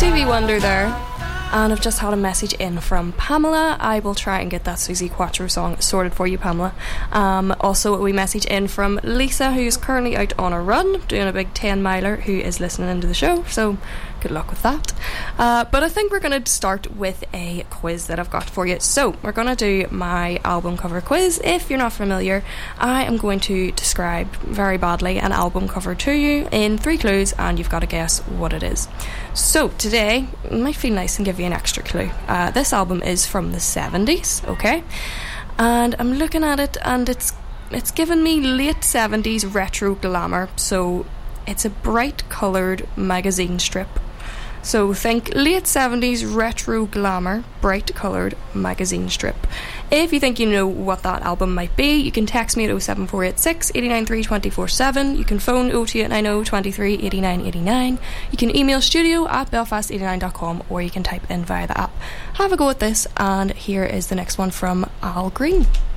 Stevie Wonder there. And I've just had a message in from Pamela. I will try and get that Susie Quattro song sorted for you, Pamela. Also, we message in from Lisa, who's currently out on a run, doing a big 10-miler, who is listening into the show, so good luck with that. But I think we're going to start with a quiz that I've got for you. So, we're going to do my album cover quiz. If you're not familiar, I am going to describe very badly an album cover to you in 3 clues, and you've got to guess what it is. So, today, it might feel nice and give you an extra clue. This album is from the 70s, okay? And I'm looking at it, and it's given me late 70s retro glamour, so it's a bright coloured magazine strip. So think late 70s retro glamour, bright coloured magazine strip. If you think you know what that album might be, you can text me at 07486 893 247. You can phone 02890 23 89 89. You can email studio@belfast89.com, or you can type in via the app. Have a go at this, and here is the next one from Al Green.